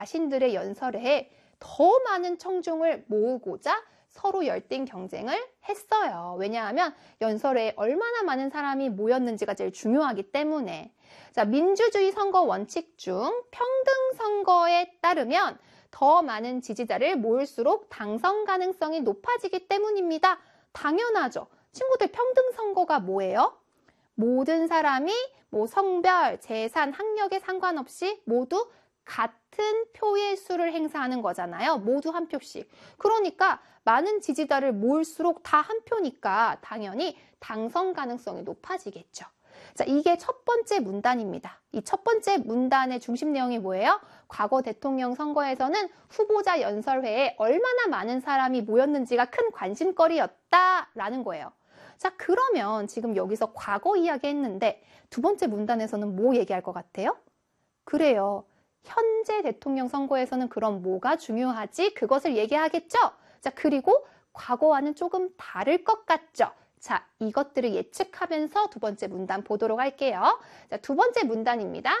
자신들의 연설회에 더 많은 청중을 모으고자 서로 열띤 경쟁을 했어요. 왜냐하면 연설회에 얼마나 많은 사람이 모였는지가 제일 중요하기 때문에. 자, 민주주의 선거 원칙 중 평등 선거에 따르면 더 많은 지지자를 모을수록 당선 가능성이 높아지기 때문입니다. 당연하죠. 친구들, 평등 선거가 뭐예요? 모든 사람이 뭐 성별, 재산, 학력에 상관없이 모두 같은 표의 수를 행사하는 거잖아요. 모두 한 표씩. 그러니까 많은 지지자를 모을수록 다 한 표니까 당연히 당선 가능성이 높아지겠죠. 자, 이게 첫 번째 문단입니다. 이 첫 번째 문단의 중심 내용이 뭐예요? 과거 대통령 선거에서는 후보자 연설회에 얼마나 많은 사람이 모였는지가 큰 관심거리였다라는 거예요. 자, 그러면 지금 여기서 과거 이야기 했는데 두 번째 문단에서는 뭐 얘기할 것 같아요? 그래요. 현재 대통령 선거에서는 그럼 뭐가 중요하지? 그것을 얘기하겠죠? 자, 그리고 과거와는 조금 다를 것 같죠? 자, 이것들을 예측하면서 두 번째 문단 보도록 할게요. 자, 두 번째 문단입니다.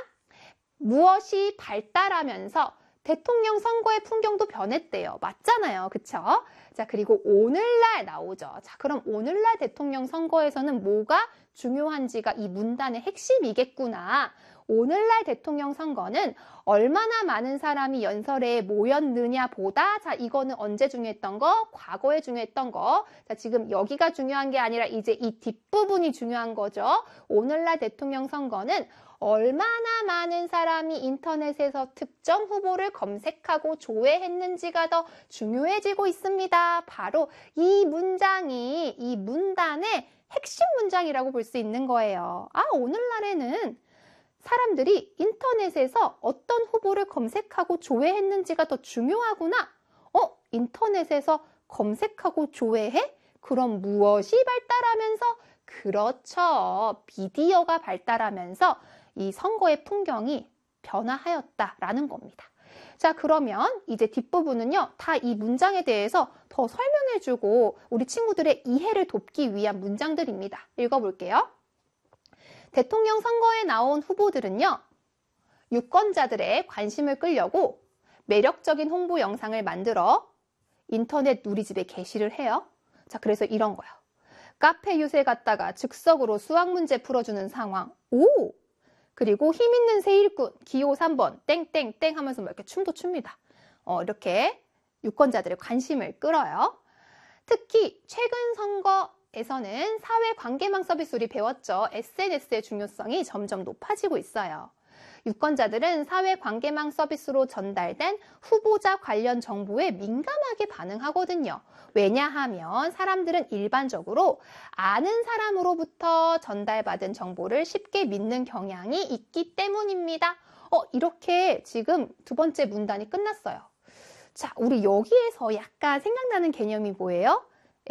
무엇이 발달하면서 대통령 선거의 풍경도 변했대요. 맞잖아요. 그쵸? 자, 그리고 오늘날 나오죠. 자, 그럼 오늘날 대통령 선거에서는 뭐가 중요한지가 이 문단의 핵심이겠구나. 오늘날 대통령 선거는 얼마나 많은 사람이 연설회에 모였느냐 보다, 자, 이거는 언제 중요했던 거? 과거에 중요했던 거. 자, 지금 여기가 중요한 게 아니라 이제 이 뒷부분이 중요한 거죠. 오늘날 대통령 선거는 얼마나 많은 사람이 인터넷에서 특정 후보를 검색하고 조회했는지가 더 중요해지고 있습니다. 바로 이 문장이 이 문단의 핵심 문장이라고 볼 수 있는 거예요. 아, 오늘날에는 사람들이 인터넷에서 어떤 후보를 검색하고 조회했는지가 더 중요하구나. 인터넷에서 검색하고 조회해? 그럼 무엇이 발달하면서? 그렇죠. 미디어가 발달하면서 이 선거의 풍경이 변화하였다라는 겁니다. 자, 그러면 이제 뒷부분은요, 다 이 문장에 대해서 더 설명해주고 우리 친구들의 이해를 돕기 위한 문장들입니다. 읽어볼게요. 대통령 선거에 나온 후보들은요, 유권자들의 관심을 끌려고 매력적인 홍보 영상을 만들어 인터넷 누리집에 게시를 해요. 자, 그래서 이런 거요. 카페 유세 갔다가 즉석으로 수학 문제 풀어주는 상황. 오! 그리고 힘 있는 새 일꾼, 기호 3번, 땡땡땡 하면서 막 이렇게 춤도 춥니다. 이렇게 유권자들의 관심을 끌어요. 특히 최근 선거에서는 사회관계망 서비스 우리 배웠죠. SNS의 중요성이 점점 높아지고 있어요. 유권자들은 사회관계망 서비스로 전달된 후보자 관련 정보에 민감하게 반응하거든요. 왜냐하면 사람들은 일반적으로 아는 사람으로부터 전달받은 정보를 쉽게 믿는 경향이 있기 때문입니다. 이렇게 지금 두 번째 문단이 끝났어요. 자, 우리 여기에서 약간 생각나는 개념이 뭐예요?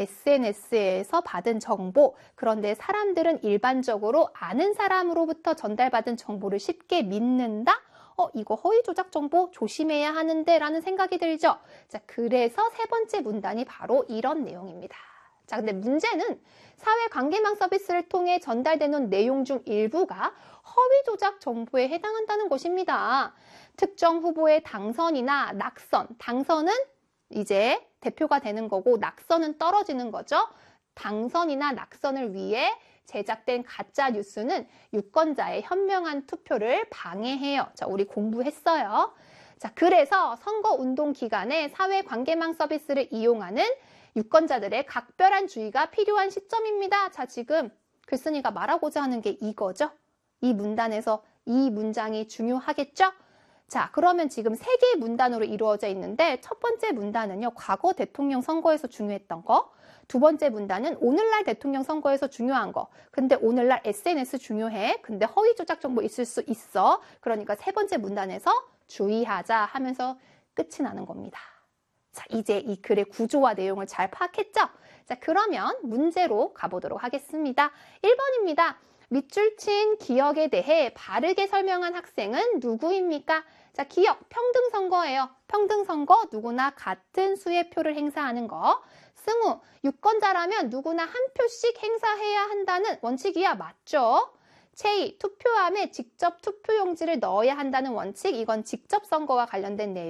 SNS에서 받은 정보, 그런데 사람들은 일반적으로 아는 사람으로부터 전달받은 정보를 쉽게 믿는다? 이거 허위 조작 정보 조심해야 하는데 라는 생각이 들죠? 자, 그래서 세 번째 문단이 바로 이런 내용입니다. 자, 근데 문제는 사회관계망 서비스를 통해 전달되는 내용 중 일부가 허위 조작 정보에 해당한다는 것입니다. 특정 후보의 당선이나 낙선, 당선은 이제 대표가 되는 거고 낙선은 떨어지는 거죠. 당선이나 낙선을 위해 제작된 가짜 뉴스는 유권자의 현명한 투표를 방해해요. 자, 우리 공부했어요. 자, 그래서 선거운동 기간에 사회관계망 서비스를 이용하는 유권자들의 각별한 주의가 필요한 시점입니다. 자, 지금 글쓴이가 말하고자 하는 게 이거죠. 이 문단에서 이 문장이 중요하겠죠? 자, 그러면 지금 세 개의 문단으로 이루어져 있는데 첫 번째 문단은요, 과거 대통령 선거에서 중요했던 거. 두 번째 문단은 오늘날 대통령 선거에서 중요한 거. 근데 오늘날 SNS 중요해. 근데 허위 조작 정보 있을 수 있어. 그러니까 세 번째 문단에서 주의하자 하면서 끝이 나는 겁니다. 자, 이제 이 글의 구조와 내용을 잘 파악했죠? 자, 그러면 문제로 가보도록 하겠습니다. 1번입니다. 밑줄 친 기억에 대해 바르게 설명한 학생은 누구입니까? 자, 기억, 평등선거예요. 평등선거, 누구나 같은 수의 표를 행사하는 거. 승우, 유권자라면 누구나 한 표씩 행사해야 한다는 원칙이야. 맞죠? 제2, 투표함에 직접 투표용지를 넣어야 한다는 원칙. 이건 직접 선거와 관련된 내용.